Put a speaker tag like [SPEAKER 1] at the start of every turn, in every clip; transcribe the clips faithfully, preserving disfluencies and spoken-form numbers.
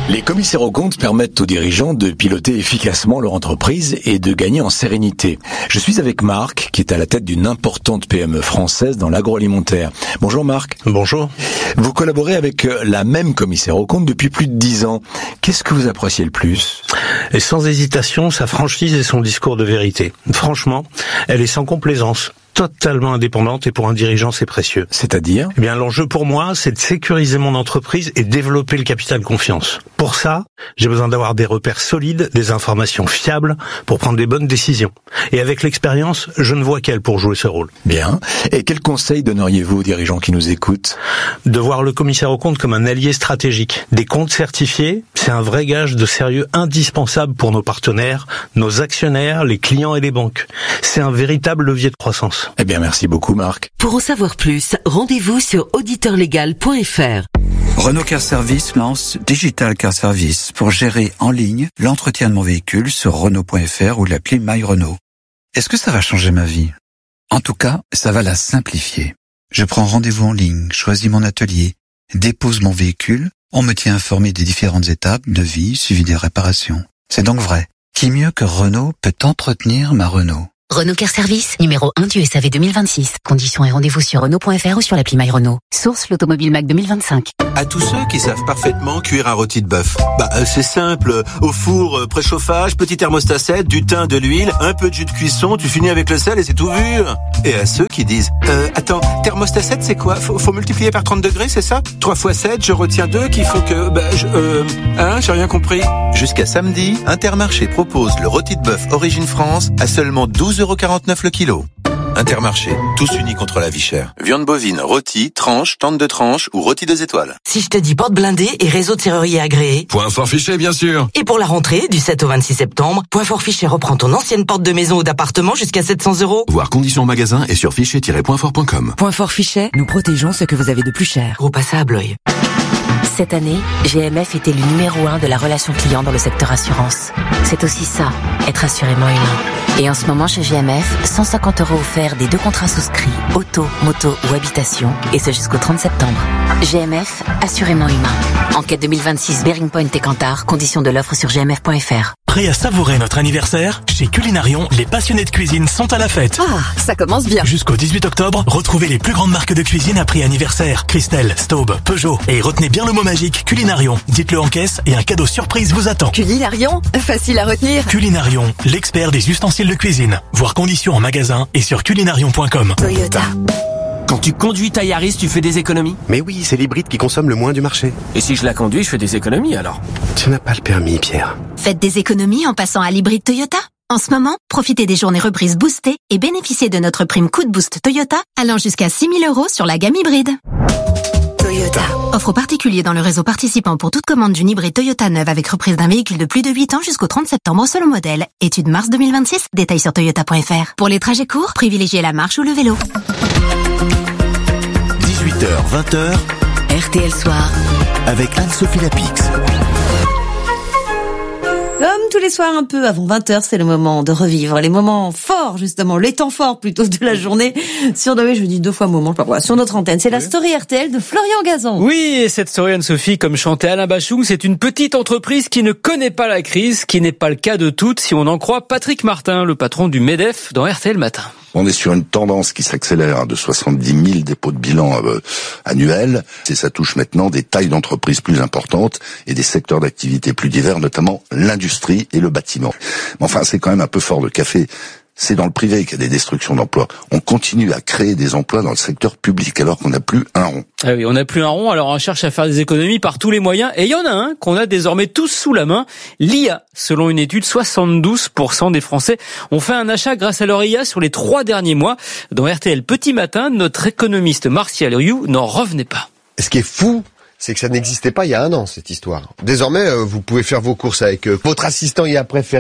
[SPEAKER 1] Les commissaires aux comptes permettent aux dirigeants de piloter efficacement leur entreprise et de gagner en sérénité. Je suis avec Marc, qui est à la tête d'une importante P M E française dans l'agroalimentaire. Bonjour Marc.
[SPEAKER 2] Bonjour.
[SPEAKER 1] Vous collaborez avec la même commissaire aux comptes depuis plus de dix ans. Qu'est-ce que vous appréciez le plus ?
[SPEAKER 2] Et sans hésitation, sa franchise et son discours de vérité. Franchement, elle est sans complaisance, totalement indépendante, et pour un dirigeant, c'est précieux.
[SPEAKER 1] C'est-à-dire ?
[SPEAKER 2] Eh bien, l'enjeu pour moi, c'est de sécuriser mon entreprise et développer le capital confiance. Pour ça, j'ai besoin d'avoir des repères solides, des informations fiables pour prendre des bonnes décisions. Et avec l'expérience, je ne vois qu'elle pour jouer ce rôle.
[SPEAKER 1] Bien. Et quels conseils donneriez-vous aux dirigeants qui nous écoutent ?
[SPEAKER 2] De voir le commissaire aux comptes comme un allié stratégique. Des comptes certifiés, c'est un vrai gage de sérieux indispensable pour nos partenaires, nos actionnaires, les clients et les banques. C'est un véritable levier de croissance.
[SPEAKER 1] Eh bien, merci beaucoup, Marc.
[SPEAKER 3] Pour en savoir plus, rendez-vous sur auditeur légal point f r.
[SPEAKER 4] Renault Car Service lance Digital Car Service pour gérer en ligne l'entretien de mon véhicule sur Renault point f r ou l'appli My Renault. Est-ce que ça va changer ma vie ? En tout cas, ça va la simplifier. Je prends rendez-vous en ligne, choisis mon atelier, dépose mon véhicule, on me tient informé des différentes étapes, devis, suivi des réparations. C'est donc vrai. Qui mieux que Renault peut entretenir ma Renault ?
[SPEAKER 5] Renault Car Service, numéro un du S A V deux mille vingt-six. Conditions et rendez-vous sur Renault point f r ou sur l'appli My Renault. Source l'Automobile Mac deux mille vingt-cinq.
[SPEAKER 6] À tous ceux qui savent parfaitement cuire un rôti de bœuf. Bah, euh, c'est simple. Au four, euh, préchauffage, petit thermostat sept, du thym, de l'huile, un peu de jus de cuisson, tu finis avec le sel et c'est tout vu. Et à ceux qui disent, euh, attends, thermostat sept, c'est quoi ? faut, faut multiplier par trente degrés, c'est ça ? trois fois sept, je retiens deux, qu'il faut que, bah, je, euh, hein, j'ai rien compris.
[SPEAKER 7] Jusqu'à samedi, Intermarché propose le rôti de bœuf Origine France à seulement douze euros quarante-neuf le kilo. Intermarché, tous unis contre la vie chère. Viande bovine, rôti, tranche, tente de tranche ou rôti deux étoiles.
[SPEAKER 3] Si je te dis porte blindée et réseau de serrurier agréé.
[SPEAKER 8] Point fort fichet, bien sûr.
[SPEAKER 3] Et pour la rentrée, du sept au vingt-six septembre, Point fort fichet reprend ton ancienne porte de maison ou d'appartement jusqu'à sept cents euros.
[SPEAKER 8] Voir conditions magasin et sur fichet tiret point fort point com.
[SPEAKER 9] Point fort fichet, nous protégeons ce que vous avez de plus cher.
[SPEAKER 3] Gros passage à Blois.
[SPEAKER 5] Cette année, G M F était le numéro un de la relation client dans le secteur assurance. C'est aussi ça, être assurément humain. Et en ce moment, chez G M F, cent cinquante euros offerts des deux contrats souscrits, auto, moto ou habitation, et ce jusqu'au trente septembre. G M F, assurément humain. Enquête deux mille vingt-six, Bearing Point et Kantar, conditions de l'offre sur g m f point f r.
[SPEAKER 10] Prêt à savourer notre anniversaire ? Chez Culinarion, les passionnés de cuisine sont à la fête.
[SPEAKER 9] Ah, ça commence bien.
[SPEAKER 10] Jusqu'au dix-huit octobre, retrouvez les plus grandes marques de cuisine à prix anniversaire. Christelle, Staub, Peugeot. Et retenez bien le mot magique Culinarion. Dites-le en caisse et un cadeau surprise vous attend.
[SPEAKER 9] Culinarion, facile à retenir.
[SPEAKER 10] Culinarion, l'expert des ustensiles de cuisine. Voir conditions en magasin et sur culinarion point com.
[SPEAKER 9] Toyota.
[SPEAKER 11] Quand tu conduis ta Yaris, tu fais des économies ?
[SPEAKER 12] Mais oui, c'est l'hybride qui consomme le moins du marché.
[SPEAKER 11] Et si je la conduis, je fais des économies alors ?
[SPEAKER 12] Tu n'as pas le permis, Pierre.
[SPEAKER 13] Faites des économies en passant à l'hybride Toyota. En ce moment, profitez des journées reprises boostées et bénéficiez de notre prime coup de boost Toyota allant jusqu'à six mille euros sur la gamme hybride.
[SPEAKER 9] Toyota.
[SPEAKER 13] Offre aux particuliers dans le réseau participant pour toute commande d'une hybride Toyota neuve avec reprise d'un véhicule de plus de huit ans jusqu'au trente septembre selon modèle. Étude mars deux mille vingt-six, détails sur toyota point f r. Pour les trajets courts, privilégiez la marche ou le vélo.
[SPEAKER 14] dix-huit heures vingt heures,
[SPEAKER 9] R T L Soir,
[SPEAKER 14] avec Anne-Sophie Lapix.
[SPEAKER 15] Comme tous les soirs un peu avant vingt heures, c'est le moment de revivre les moments forts, justement, les temps forts plutôt de la journée. Sur, oui, je dis deux fois moment, je sais pas quoi, sur notre antenne. C'est la story R T L de Florian Gazan.
[SPEAKER 16] Oui, et cette story, Anne-Sophie, comme chantait Alain Bachung, c'est une petite entreprise qui ne connaît pas la crise, qui n'est pas le cas de toutes, si on en croit Patrick Martin, le patron du MEDEF, dans R T L Matin.
[SPEAKER 17] On est sur une tendance qui s'accélère, hein, de soixante-dix mille dépôts de bilan euh, annuels. Et ça touche maintenant des tailles d'entreprises plus importantes et des secteurs d'activité plus divers, notamment l'industrie et le bâtiment. Mais enfin, c'est quand même un peu fort de café. C'est dans le privé qu'il y a des destructions d'emplois. On continue à créer des emplois dans le secteur public alors qu'on n'a plus un rond.
[SPEAKER 16] Ah oui, on n'a plus un rond, alors on cherche à faire des économies par tous les moyens. Et il y en a un qu'on a désormais tous sous la main, l'I A. Selon une étude, soixante-douze pour cent des Français ont fait un achat grâce à leur I A sur les trois derniers mois. Dans R T L Petit Matin, notre économiste Martial Rioux n'en revenait pas.
[SPEAKER 18] Ce qui est fou, c'est que ça n'existait pas il y a un an, cette histoire. Désormais, vous pouvez faire vos courses avec votre assistant I A préféré.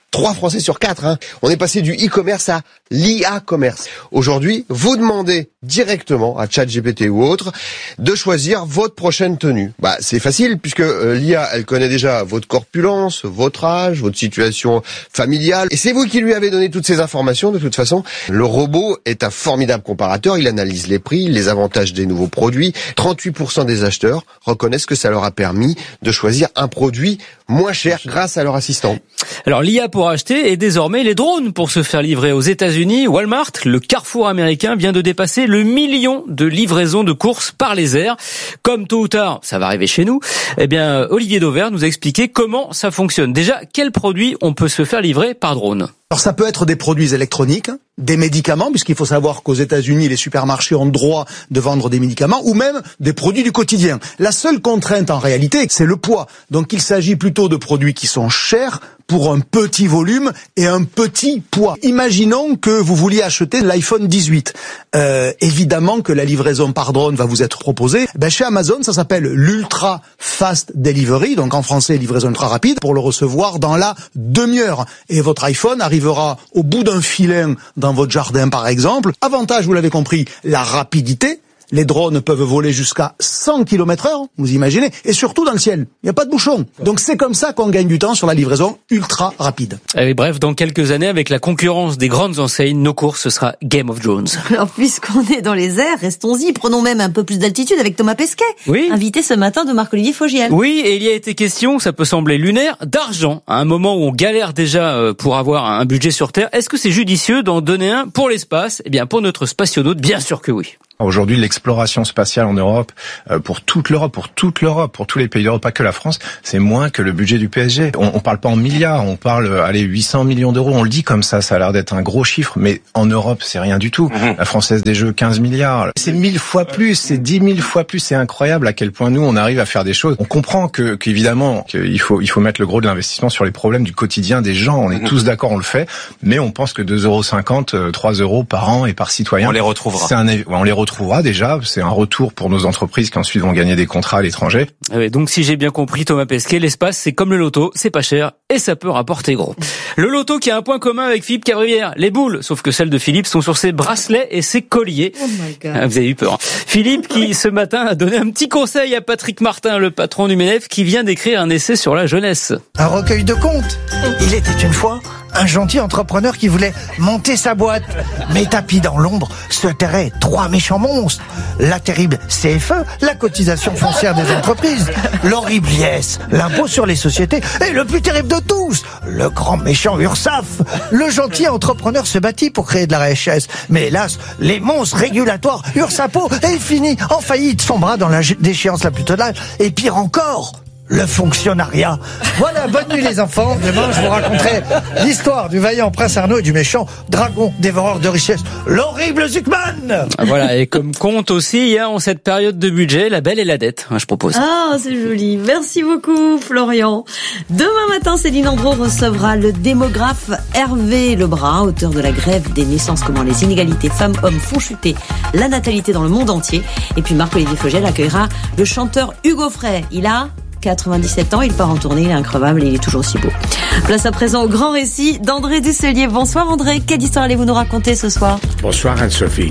[SPEAKER 18] Trois Français sur quatre. Hein. On est passé du e-commerce à l'I A commerce. Aujourd'hui, vous demandez directement à ChatGPT ou autre de choisir votre prochaine tenue. Bah, c'est facile puisque euh, l'I A, elle connaît déjà votre corpulence, votre âge, votre situation familiale. Et c'est vous qui lui avez donné toutes ces informations. De toute façon, le robot est un formidable comparateur. Il analyse les prix, les avantages des nouveaux produits. trente-huit pour cent des acheteurs reconnaissent que ça leur a permis de choisir un produit moins cher grâce à leur assistant.
[SPEAKER 16] Alors l'I A pour acheter et désormais les drones pour se faire livrer aux États-Unis. Walmart, le carrefour américain, vient de dépasser le million de livraisons de courses par les airs. Comme tôt ou tard, ça va arriver chez nous. Eh bien, Olivier Dauvert nous a expliqué comment ça fonctionne. Déjà, quels produits on peut se faire livrer par drone ?
[SPEAKER 19] Alors ça peut être des produits électroniques, des médicaments, puisqu'il faut savoir qu'aux États-Unis, les supermarchés ont le droit de vendre des médicaments, ou même des produits du quotidien. La seule contrainte en réalité, c'est le poids. Donc il s'agit plutôt de produits qui sont chers pour un petit volume et un petit poids. Imaginons que vous vouliez acheter l'iPhone dix-huit. Euh, évidemment que la livraison par drone va vous être proposée. Ben, chez Amazon, ça s'appelle l'Ultra Fast Delivery, donc en français livraison ultra rapide, pour le recevoir dans la demi-heure. Et votre iPhone arrivera au bout d'un filin dans votre jardin par exemple. Avantage, vous l'avez compris, la rapidité. Les drones peuvent voler jusqu'à cent kilomètres heure, vous imaginez, et surtout dans le ciel. Il n'y a pas de bouchon. Donc c'est comme ça qu'on gagne du temps sur la livraison ultra rapide.
[SPEAKER 16] Et bref, dans quelques années, avec la concurrence des grandes enseignes, nos courses, ce sera Game of Drones.
[SPEAKER 15] Alors puisqu'on est dans les airs, restons-y. Prenons même un peu plus d'altitude avec Thomas Pesquet,
[SPEAKER 16] oui.
[SPEAKER 15] invité ce matin de Marc-Olivier Fogiel.
[SPEAKER 16] Oui, et il y a été question, ça peut sembler lunaire, d'argent. À un moment où on galère déjà pour avoir un budget sur Terre, est-ce que c'est judicieux d'en donner un pour l'espace ? Eh bien, pour notre spationaute, bien sûr que oui.
[SPEAKER 20] Aujourd'hui, l'exploration spatiale en Europe, euh, pour toute l'Europe, pour toute l'Europe, pour tous les pays d'Europe, pas que la France, c'est moins que le budget du P S G. On, on parle pas en milliards, on parle, allez, huit cents millions d'euros. On le dit comme ça, ça a l'air d'être un gros chiffre, mais en Europe, c'est rien du tout. Mmh. La Française des Jeux, quinze milliards. C'est mille fois plus, c'est dix mille fois plus. C'est incroyable à quel point nous, on arrive à faire des choses. On comprend que, qu'évidemment, qu'il faut, il faut mettre le gros de l'investissement sur les problèmes du quotidien des gens. On est mmh. tous d'accord, on le fait, mais on pense que deux euros cinquante, trois euros par an et par citoyen.
[SPEAKER 21] On les retrouvera.
[SPEAKER 20] C'est un, ouais, on les retrouvera. trouvera déjà, c'est un retour pour nos entreprises qui ensuite vont gagner des contrats à l'étranger.
[SPEAKER 16] Ouais, donc si j'ai bien compris Thomas Pesquet, l'espace c'est comme le loto, c'est pas cher et ça peut rapporter gros. Le loto qui a un point commun avec Philippe Cabrivière, les boules, sauf que celles de Philippe sont sur ses bracelets et ses colliers.
[SPEAKER 15] Oh my God.
[SPEAKER 16] Ah, vous avez eu peur. Philippe qui ce matin a donné un petit conseil à Patrick Martin, le patron du MEDEF, qui vient d'écrire un essai sur la jeunesse.
[SPEAKER 22] Un recueil de contes. Il était une fois un gentil entrepreneur qui voulait monter sa boîte. Mais tapis dans l'ombre se terraient trois méchants monstres. La terrible C F E, la cotisation foncière des entreprises, l'horrible I S, l'impôt sur les sociétés, et le plus terrible de tous, le grand méchant URSAF. Le gentil entrepreneur se battit pour créer de la richesse. Mais hélas, les monstres régulatoires URSAPO est fini en faillite, son bras dans la déchéance la plus totale. Et pire encore, le fonctionnariat. Voilà, bonne nuit les enfants. Demain, je vous raconterai l'histoire du vaillant prince Arnaud et du méchant dragon dévoreur de richesses, l'horrible Zuckman.
[SPEAKER 16] Voilà, et comme compte aussi, il y a en cette période de budget la belle et la dette, je propose.
[SPEAKER 15] Ah, c'est joli. Merci beaucoup, Florian. Demain matin, Céline Andro recevra le démographe Hervé Lebras, auteur de La grève des naissances, comment les inégalités femmes-hommes font chuter la natalité dans le monde entier. Et puis Marc-Olivier Fogiel accueillera le chanteur Hugo Frey. Il a quatre-vingt-dix-sept ans, il part en tournée, il est increvable et il est toujours aussi beau. Place à présent au grand récit d'André Dusselier. Bonsoir André, quelle histoire allez-vous nous raconter ce soir ?
[SPEAKER 23] Bonsoir Anne-Sophie.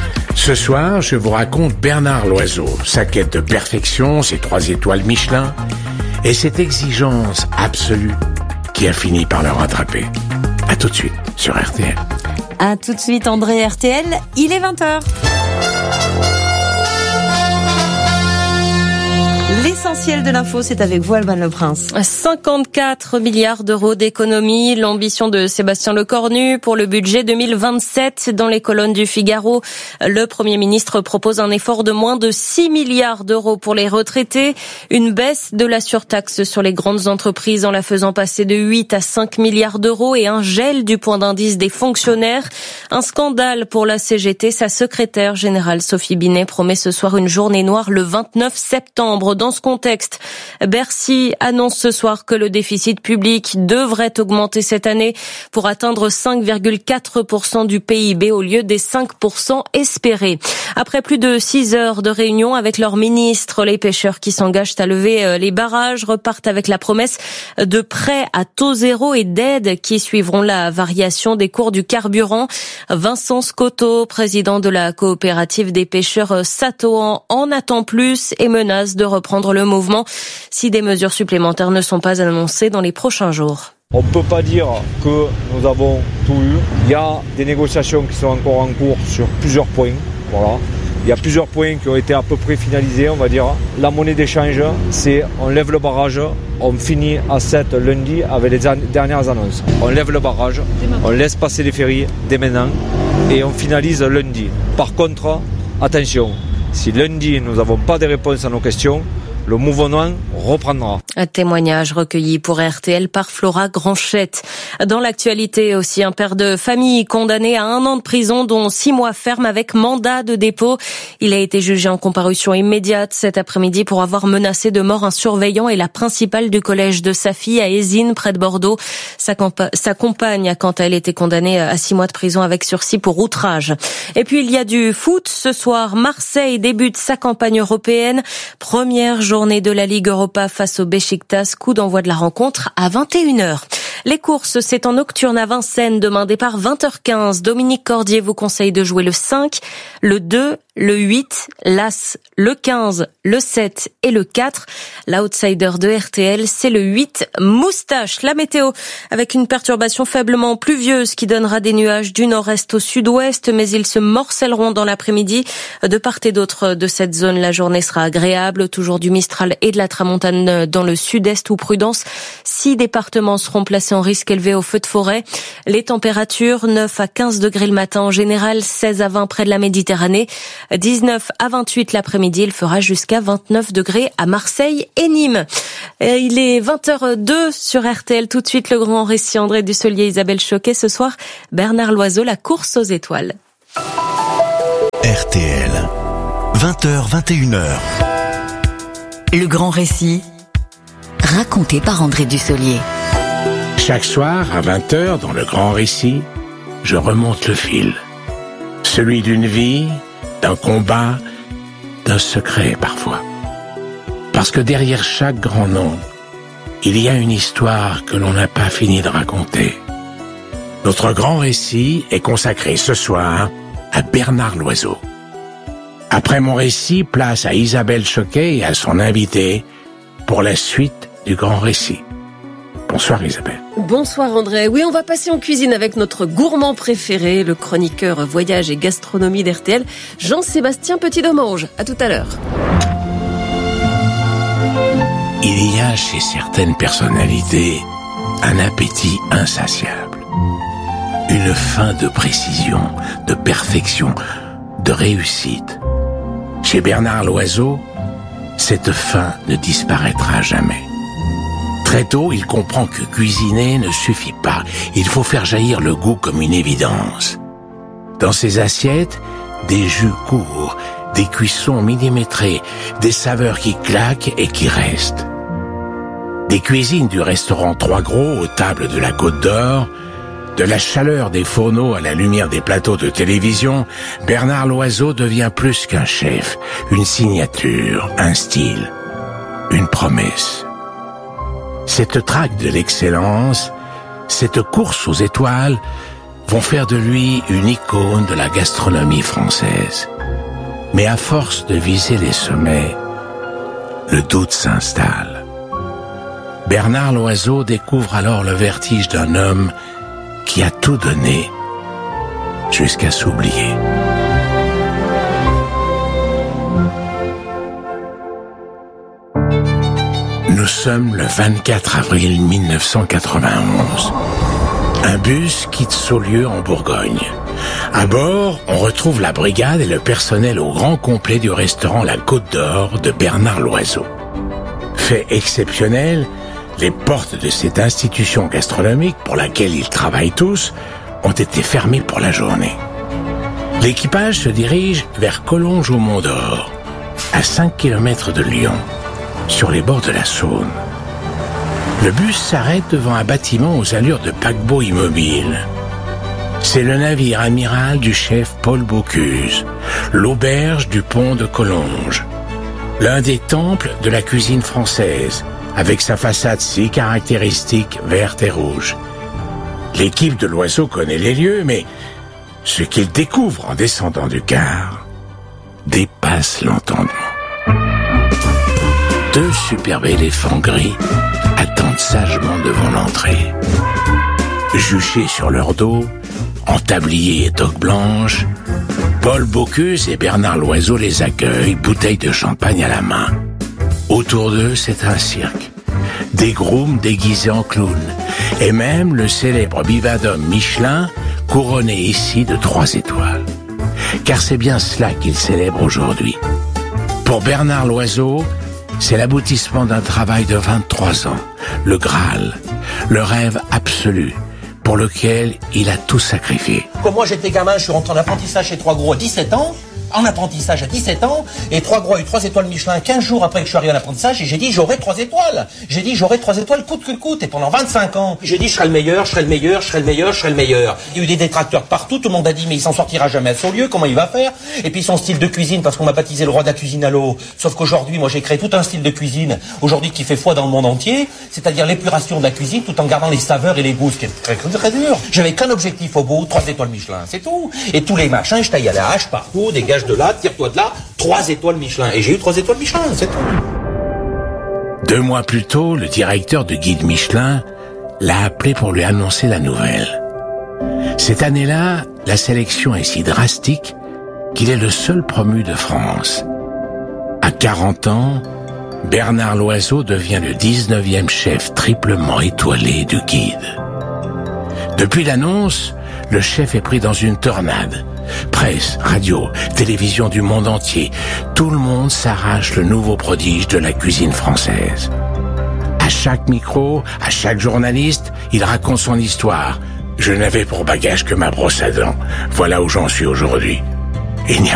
[SPEAKER 23] Ce soir, je vous raconte Bernard Loiseau, sa quête de perfection, ses trois étoiles Michelin et cette exigence absolue qui a fini par le rattraper. À tout de suite sur R T L.
[SPEAKER 15] À tout de suite André, R T L, il est vingt heures. L'essentiel de l'info, c'est avec vous, Alban Le Prince.
[SPEAKER 24] cinquante-quatre milliards d'euros d'économie, l'ambition de Sébastien Lecornu pour le budget deux mille vingt-sept. Dans les colonnes du Figaro, le Premier ministre propose un effort de moins de six milliards d'euros pour les retraités, une baisse de la surtaxe sur les grandes entreprises en la faisant passer de huit à cinq milliards d'euros et un gel du point d'indice des fonctionnaires. Un scandale pour la C G T. Sa secrétaire générale Sophie Binet promet ce soir une journée noire le vingt-neuf septembre. Dans Dans ce contexte, Bercy annonce ce soir que le déficit public devrait augmenter cette année pour atteindre cinq virgule quatre pour cent du P I B au lieu des cinq pour cent espérés. Après plus de six heures de réunion avec leurs ministres, les pêcheurs qui s'engagent à lever les barrages repartent avec la promesse de prêts à taux zéro et d'aides qui suivront la variation des cours du carburant. Vincent Scotto, président de la coopérative des pêcheurs Satoan, en attend plus et menace de reprendre le mouvement si des mesures supplémentaires ne sont pas annoncées dans les prochains jours.
[SPEAKER 1] On ne peut pas dire que nous avons tout eu. Il y a des négociations qui sont encore en cours sur plusieurs points. Voilà. Il y a plusieurs points qui ont été à peu près finalisés, on va dire. La monnaie d'échange, c'est on lève le barrage, on finit à sept lundi avec les an- dernières annonces. On lève le barrage, on laisse passer les ferries dès maintenant et on finalise lundi. Par contre, attention, si lundi nous n'avons pas de réponses à nos questions, le mouvement reprendra.
[SPEAKER 24] Un témoignage recueilli pour R T L par Flora Granchette. Dans l'actualité aussi, un père de famille condamné à un an de prison, dont six mois ferme avec mandat de dépôt. Il a été jugé en comparution immédiate cet après-midi pour avoir menacé de mort un surveillant et la principale du collège de sa fille à Ézines, près de Bordeaux. Sa, compa- sa compagne a quant à elle été condamnée à six mois de prison avec sursis pour outrage. Et puis il y a du foot. Ce soir, Marseille débute sa campagne européenne. Première journée de la Ligue Europa face au Beşiktaş, coup d'envoi de la rencontre à vingt et une heures. Les courses, c'est en nocturne à Vincennes, demain départ vingt heures quinze. Dominique Cordier vous conseille de jouer le cinq, le deux, le huit, l'As, le quinze, le sept et le quatre. L'outsider de R T L, c'est le huit, Moustache. La météo, avec une perturbation faiblement pluvieuse qui donnera des nuages du nord-est au sud-ouest, mais ils se morcelleront dans l'après-midi. De part et d'autre de cette zone, la journée sera agréable, toujours du Mistral et de la Tramontane dans le sud-est où prudence. Six départements seront placés en risque élevé au feu de forêt. Les températures, neuf à quinze degrés le matin en général, seize à vingt près de la Méditerranée, dix-neuf à vingt-huit l'après-midi. Il fera jusqu'à vingt-neuf degrés à Marseille et Nîmes. Il est vingt heures deux sur R T L. Tout de suite, le grand récit André Dussolier, Isabelle Choquet. Ce soir, Bernard Loiseau, la course aux étoiles.
[SPEAKER 14] R T L, vingt heures, vingt et une heures.
[SPEAKER 9] Le grand récit, raconté par André Dussolier.
[SPEAKER 23] Chaque soir, à vingt heures, dans le grand récit, je remonte le fil. Celui d'une vie, d'un combat, d'un secret parfois. Parce que derrière chaque grand nom, il y a une histoire que l'on n'a pas fini de raconter. Notre grand récit est consacré ce soir à Bernard Loiseau. Après mon récit, place à Isabelle Choquet et à son invité pour la suite du grand récit. Bonsoir Isabelle.
[SPEAKER 2] Bonsoir André. Oui, on va passer en cuisine avec notre gourmand préféré, le chroniqueur voyage et gastronomie d'R T L, Jean-Sébastien Petit-Domange. À tout à l'heure.
[SPEAKER 23] Il y a chez certaines personnalités un appétit insatiable, une faim de précision, de perfection, de réussite. Chez Bernard Loiseau, cette faim ne disparaîtra jamais. Très tôt, il comprend que cuisiner ne suffit pas. Il faut faire jaillir le goût comme une évidence. Dans ses assiettes, des jus courts, des cuissons millimétrées, des saveurs qui claquent et qui restent. Des cuisines du restaurant Trois Gros aux tables de la Côte d'Or, de la chaleur des fourneaux à la lumière des plateaux de télévision, Bernard Loiseau devient plus qu'un chef, une signature, un style, une promesse. Cette traque de l'excellence, cette course aux étoiles, vont faire de lui une icône de la gastronomie française. Mais à force de viser les sommets, le doute s'installe. Bernard Loiseau découvre alors le vertige d'un homme qui a tout donné jusqu'à s'oublier. Nous sommes le vingt-quatre avril mille neuf cent quatre-vingt-onze. Un bus quitte Saulieu en Bourgogne. À bord, on retrouve la brigade et le personnel au grand complet du restaurant La Côte d'Or de Bernard Loiseau. Fait exceptionnel, les portes de cette institution gastronomique pour laquelle ils travaillent tous ont été fermées pour la journée. L'équipage se dirige vers Collonges au Mont d'Or, à cinq kilomètres de Lyon. sur les bords de la Saône. Le bus s'arrête devant un bâtiment aux allures de paquebot immobile. C'est le navire amiral du chef Paul Bocuse, l'auberge du pont de Collonges, l'un des temples de la cuisine française, avec sa façade si caractéristique verte et rouge. L'équipe de l'Oiseau connaît les lieux, mais ce qu'ils découvrent en descendant du car dépasse l'entendement. Deux superbes éléphants gris attendent sagement devant l'entrée. Juchés sur leur dos, en tablier et toque blanche, Paul Bocuse et Bernard Loiseau les accueillent, bouteille de champagne à la main. Autour d'eux, c'est un cirque. Des grooms déguisés en clowns, et même le célèbre bivadome Michelin, couronné ici de trois étoiles. Car c'est bien cela qu'il célèbre aujourd'hui. Pour Bernard Loiseau, c'est l'aboutissement d'un travail de vingt-trois ans, le Graal, le rêve absolu, pour lequel il a tout sacrifié.
[SPEAKER 4] Quand moi j'étais gamin, je suis rentré en apprentissage chez Trois Gros à dix-sept ans, en apprentissage à dix-sept ans, et Trois Gros a eu trois étoiles Michelin quinze jours après que je suis arrivé en apprentissage, et j'ai dit j'aurai trois étoiles. J'ai dit j'aurai trois étoiles coûte que coûte, et pendant vingt-cinq ans, j'ai dit je serai le meilleur, je serai le meilleur, je serai le meilleur, je serai le meilleur. Il y a eu des détracteurs partout, tout le monde a dit mais il s'en sortira jamais à Saulieu, comment il va faire? Et puis son style de cuisine, parce qu'on m'a baptisé le roi de la cuisine à l'eau, sauf qu'aujourd'hui, moi j'ai créé tout un style de cuisine, aujourd'hui qui fait foi dans le monde entier, c'est-à-dire l'épuration de la cuisine tout en gardant les saveurs et les goûts, ce qui est très, très, très dur. J'avais qu'un objectif au bout, trois étoiles Michelin, c'est tout. Et tous les machins, je taille à la hache partout, dégage de là, tire-toi de là, trois étoiles Michelin. Et j'ai eu trois étoiles Michelin, c'est tout.
[SPEAKER 23] Deux mois plus tôt, le directeur de Guide Michelin l'a appelé pour lui annoncer la nouvelle. Cette année-là, la sélection est si drastique qu'il est le seul promu de France. À quarante ans, Bernard Loiseau devient le dix-neuvième chef triplement étoilé du Guide. Depuis l'annonce, le chef est pris dans une tornade. Presse, radio, télévision du monde entier, tout le monde s'arrache le nouveau prodige de la cuisine française. À chaque micro, à chaque journaliste, il raconte son histoire. Je n'avais pour bagage que ma brosse à dents. Voilà où j'en suis aujourd'hui. Il n'y a